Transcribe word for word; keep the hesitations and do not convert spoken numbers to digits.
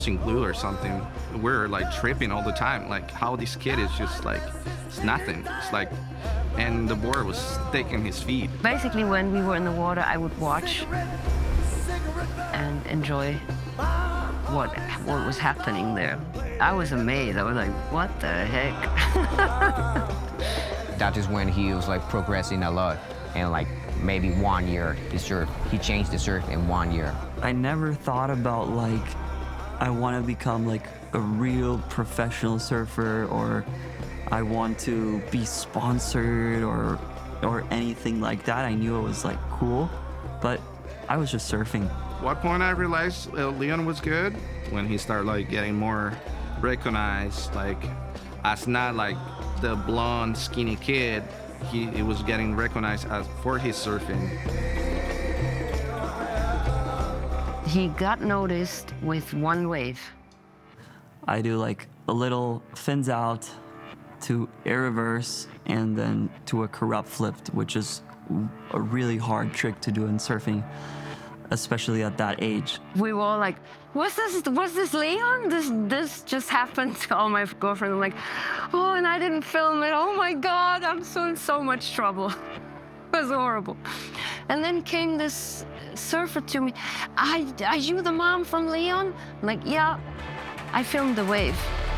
glue or something. We're like tripping all the time. Like how this kid is just like, it's nothing. It's like, and the board was sticking his feet. Basically, when we were in the water, I would watch and enjoy what what was happening there. I was amazed. I was like, what the heck? That is when he was like progressing a lot. And like maybe one year, the surf, he changed the surf in one year. I never thought about like, I want to become like a real professional surfer, or I want to be sponsored or or anything like that. I knew it was like cool, but I was just surfing. What point I realized uh, Leon was good? When he started like getting more recognized, like as not like the blonde skinny kid, he, he was getting recognized as for his surfing. He got noticed with one wave. I do like a little fins out to air reverse and then to a corrupt flip, which is a really hard trick to do in surfing, especially at that age. We were all like, what's this, what's this Leon? This this just happened to all my girlfriends. I'm like, oh, and I didn't film it. Oh my God, I'm so in so much trouble. It was horrible. And then came this surfer to me. Are, are you the mom from Leon? I'm like, yeah. I filmed the wave.